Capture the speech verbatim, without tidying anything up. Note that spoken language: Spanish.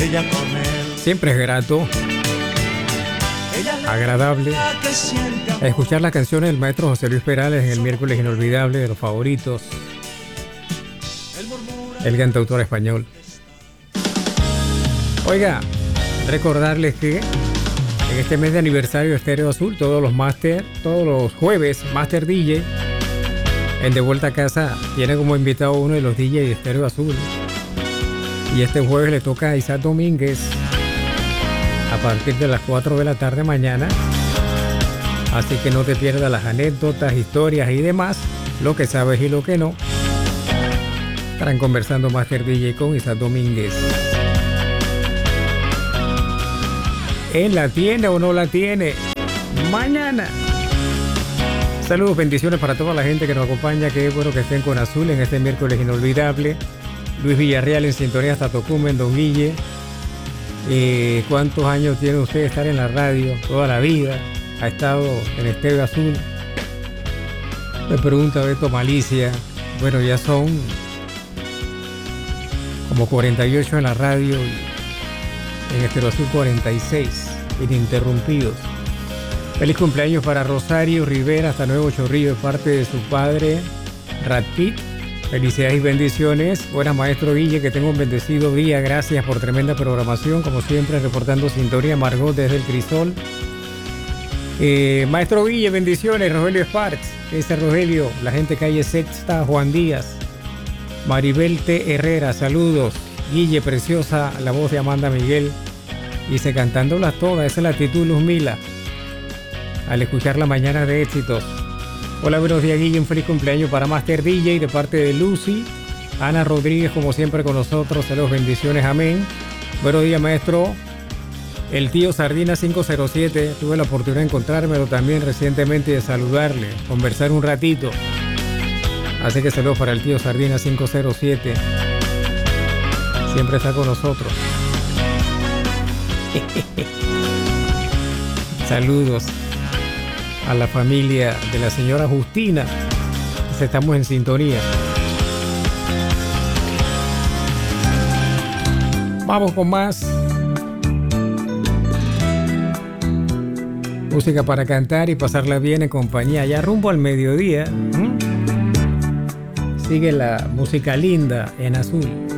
ella con él. Siempre es grato, agradable escuchar las canciones del maestro José Luis Perales en el miércoles inolvidable de los favoritos, el cantautor español. Oiga, recordarles que en este mes de aniversario de Estéreo Azul, todos los máster, todos los jueves, Master D J en De Vuelta a Casa tiene como invitado uno de los D Js de Estéreo Azul. Y este jueves le toca a Isaac Domínguez a partir de las cuatro de la tarde mañana. Así que no te pierdas las anécdotas, historias y demás, lo que sabes y lo que no. Estarán conversando Master D J con Isaac Domínguez. ¿En la tiene o no la tiene? Mañana. Saludos, bendiciones para toda la gente que nos acompaña. Qué bueno que estén con Azul en este miércoles inolvidable. Luis Villarreal en sintonía hasta Tocumen, Don Guille. Eh, ¿Cuántos años tiene usted de estar en la radio? Toda la vida. Ha estado en Estéreo Azul. Me pregunta Beto Malicia. Bueno, ya son como cuarenta y ocho en la radio y en Estéreo Azul cuarenta y seis ininterrumpidos. Feliz cumpleaños para Rosario Rivera hasta Nuevo Chorrillo de parte de su padre Ratit. Felicidades y bendiciones. Buenas, maestro Guille, que tenga un bendecido día. Gracias por tremenda programación, como siempre, reportando sintonía. Margot desde el Crisol. Eh, maestro Guille, bendiciones. Rogelio Sparks, ese Rogelio, la gente calle Sexta, Juan Díaz. Maribel T. Herrera, saludos. Guille, preciosa, la voz de Amanda Miguel. Dice, cantándolas todas, esa es la actitud Luz Mila. Al escuchar la mañana de éxitos. Hola, buenos días, Guille, un feliz cumpleaños para Master D J de parte de Lucy. Ana Rodríguez, como siempre con nosotros, saludos, bendiciones, amén. Buenos días, maestro. El tío Sardina cinco cero siete, tuve la oportunidad de encontrármelo también recientemente y de saludarle, conversar un ratito. Así que saludos para el tío Sardina cinco cero siete. Siempre está con nosotros. Saludos a la familia de la señora Justina. Estamos en sintonía. Vamos con más música para cantar y pasarla bien en compañía. Ya rumbo al mediodía. ¿Mm? Sigue la música linda en Azul.